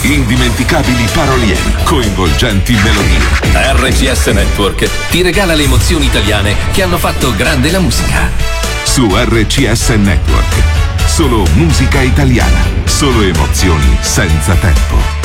indimenticabili paroliere, coinvolgenti melodie. RCS Network ti regala le emozioni italiane che hanno fatto grande la musica. Su RCS Network, solo musica italiana, solo emozioni senza tempo.